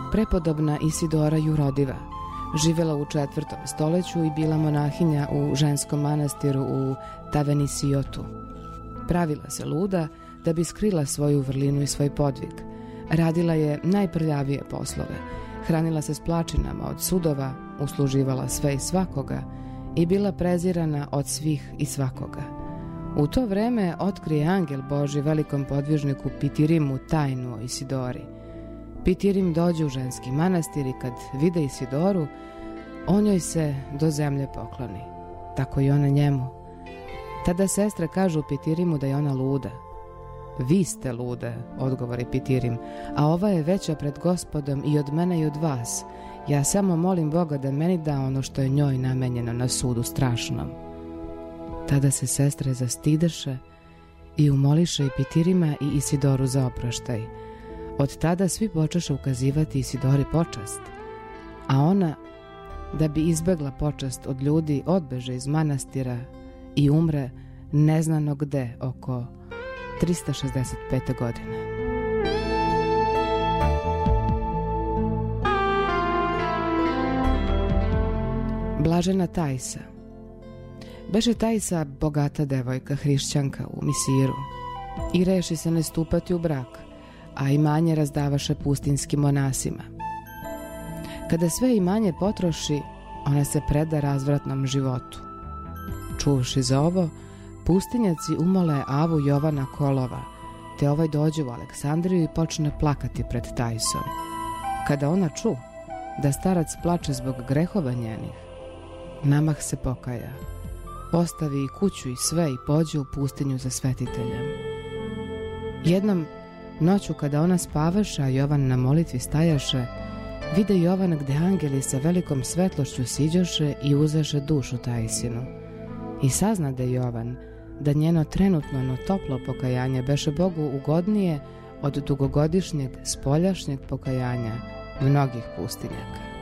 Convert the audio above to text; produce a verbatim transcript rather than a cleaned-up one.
prepodobna Isidora Jurodiva, živjela u četvrtom stoleću i bila monahinja u ženskom manastiru u Tavenisiotu. Pravila se luda da bi skrila svoju vrlinu i svoj podvig. Radila je najprljavije poslove, hranila se s plačinama od sudova, usluživala sve i svakoga i bila prezirana od svih i svakoga. U to vreme otkrije angel Božji velikom podvižniku Pitirimu tajnu o Isidori. Pitirim dođe u ženski manastir i kad vide Isidoru, on joj se do zemlje pokloni. Tako i ona njemu. Tada sestre kažu Pitirimu da je ona luda. Vi ste lude, odgovori Pitirim, a ova je veća pred Gospodom i od mene i od vas. Ja samo molim Boga da meni da ono što je njoj namenjeno na sudu strašnom. Tada se sestre zastideše i umoliše i Pitirima i Isidoru za oproštaj. Od tada svi počeše ukazivati Isidori počast, a ona, da bi izbegla počast od ljudi, odbeže iz manastira i umre neznano gde oko trista šezdeset pete godine. Blažena Tajsa. Beše Tajsa bogata devojka, hrišćanka u Misiru i reši se ne stupati u brak, a imanje razdavaše pustinskim monasima. Kada sve imanje potroši, ona se preda razvratnom životu. Čuvši za ovo, pustinjaci umole avu Jovana Kolova, te ovaj dođe u Aleksandriju i počne plakati pred Tajsom. Kada ona ču da starac plače zbog grehova njenih, namah se pokaja, ostavi i kuću i sve i pođe u pustinju za svetiteljem. Jednom noću kada ona spavaše, a Jovan na molitvi stajaše, vide Jovan gde angeli sa velikom svetlošću siđoše i uzeše dušu Tajsinu. I saznade Jovan da njeno trenutno no toplo pokajanje beše Bogu ugodnije od dugogodišnjeg spoljašnjeg pokajanja mnogih pustinjaka.